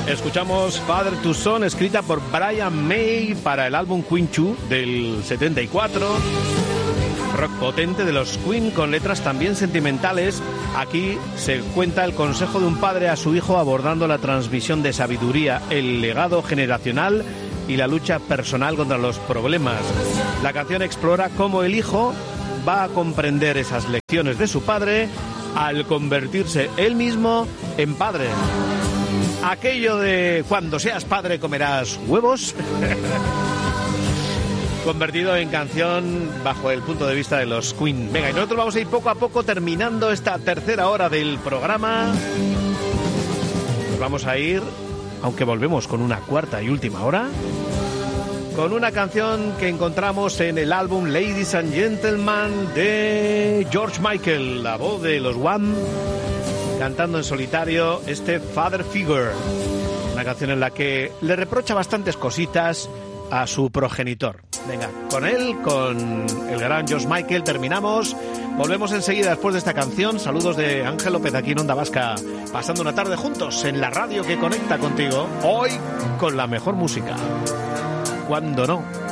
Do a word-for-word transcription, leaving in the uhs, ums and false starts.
Escuchamos Father to Son, escrita por Brian May para el álbum Queen dos del setenta y cuatro. Rock potente de los Queen con letras también sentimentales. Aquí se cuenta el consejo de un padre a su hijo abordando la transmisión de sabiduría, el legado generacional y la lucha personal contra los problemas. La canción explora cómo el hijo va a comprender esas lecciones de su padre al convertirse él mismo en padre. Aquello de cuando seas padre comerás huevos, convertido en canción bajo el punto de vista de los Queen. Venga, y nosotros vamos a ir poco a poco terminando esta tercera hora del programa. Nos vamos a ir, aunque volvemos con una cuarta y última hora, con una canción que encontramos en el álbum Ladies and Gentlemen de George Michael, la voz de los Wham, cantando en solitario este Father Figure, una canción en la que le reprocha bastantes cositas a su progenitor. Venga, con él, con el gran George Michael, terminamos. Volvemos enseguida después de esta canción. Saludos de Ángel López aquí en Onda Vasca, pasando una tarde juntos en la radio que conecta contigo, hoy con la mejor música. ¿Cuándo no?